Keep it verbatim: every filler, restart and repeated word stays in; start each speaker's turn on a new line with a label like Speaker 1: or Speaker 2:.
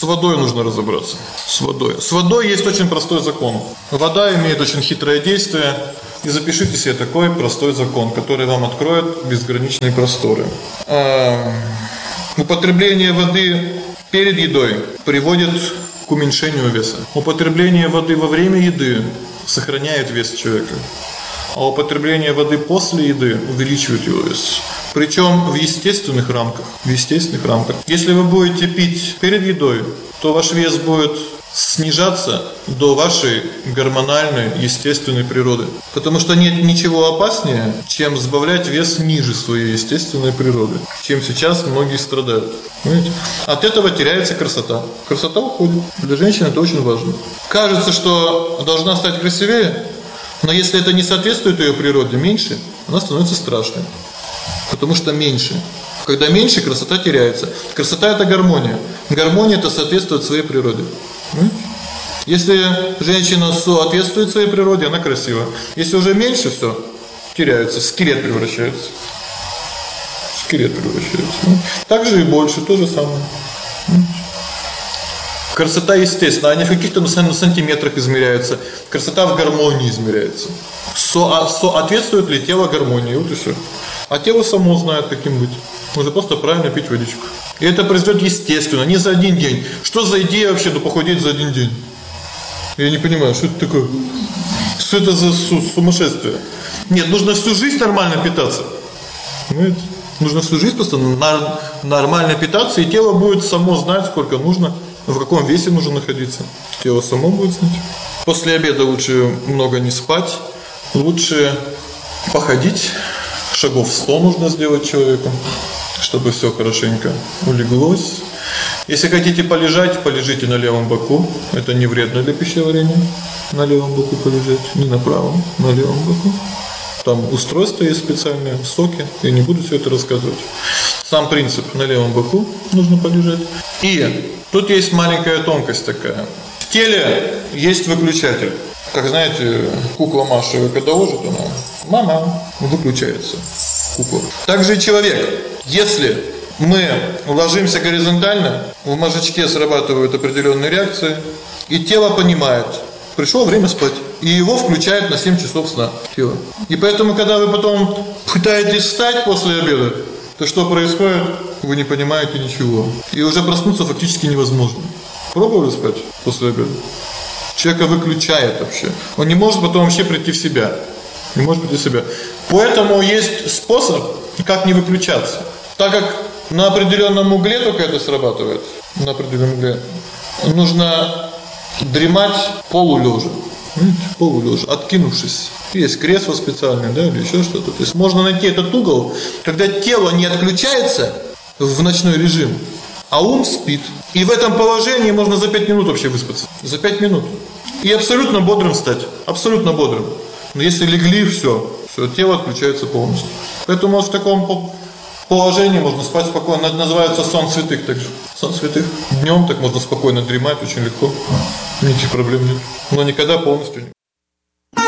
Speaker 1: водой нужно разобраться. С водой. С водой есть очень простой закон. Вода имеет очень хитрое действие. И запишите себе такой простой закон, который вам откроет безграничные просторы. Употребление воды перед едой приводит к уменьшению веса. Употребление воды во время еды сохраняет вес человека. А употребление воды после еды увеличивает его вес. Причем в естественных рамках. В естественных рамках. Если вы будете пить перед едой, то ваш вес будет снижаться до вашей гормональной, естественной природы. Потому что нет ничего опаснее, чем сбавлять вес ниже своей естественной природы. Чем сейчас многие страдают. Понимаете? От этого теряется красота. Красота уходит. Для женщины это очень важно. Кажется, что должна стать красивее, но если это не соответствует ее природе, меньше, она становится страшной. Потому что меньше. Когда меньше, красота теряется. Красота – это гармония. Гармония – это соответствует своей природе. Если женщина соответствует своей природе, она красива. Если уже меньше, все, теряется, в скелет превращается. В скелет превращается. Так же и больше, то же самое. Красота естественна, а не в каких-то на сантиметрах измеряется. Красота в гармонии измеряется. Со, соответствует ли тело гармонии, вот и все. А тело само знает, каким быть. Нужно просто правильно пить водичку. И это произойдет естественно, не за один день. Что за идея вообще, да похудеть за один день? Я не понимаю, что это такое? Что это за сумасшествие? Нет, нужно всю жизнь нормально питаться. Понимаете? Нужно всю жизнь просто нормально питаться, и тело будет само знать, сколько нужно, в каком весе нужно находиться. Тело само будет знать. После обеда лучше много не спать, лучше походить. Шагов сто нужно сделать человеку, чтобы все хорошенько улеглось. Если хотите полежать, полежите на левом боку. Это не вредно для пищеварения. На левом боку полежать, не на правом, на левом боку. Там устройство есть специальное, соки. Я не буду все это рассказывать. Сам принцип: на левом боку нужно полежать. И тут есть маленькая тонкость такая. В теле есть выключатель. Как знаете, кукла Маша, когда ложит, она мама, выключается кукла. Также и человек. Если мы ложимся горизонтально, в мозжечке срабатывают определенные реакции, и тело понимает, пришло время спать, и его включают на семь часов сна тело. И поэтому, когда вы потом пытаетесь встать после обеда, то что происходит? Вы не понимаете ничего. И уже проснуться фактически невозможно. Пробовали спать после обеда? Человека выключает вообще. Он не может потом вообще прийти в себя. Не может прийти в себя. Поэтому есть способ, как не выключаться. Так как на определенном угле только это срабатывает, на определенном угле, нужно дремать полулежа. Полулежа, откинувшись. Есть кресло специальное, да, или еще что-то. То есть можно найти этот угол, когда тело не отключается в ночной режим, а ум спит. И в этом положении можно за пять минут вообще выспаться. За пять минут. И абсолютно бодрым стать. Абсолютно бодрым. Но если легли, все. Все, тело отключается полностью. Поэтому вот в таком положении можно спать спокойно. Это называется сон святых также. Сон святых. Днем так можно спокойно дремать, очень легко. Никаких проблем нет. Но никогда полностью не.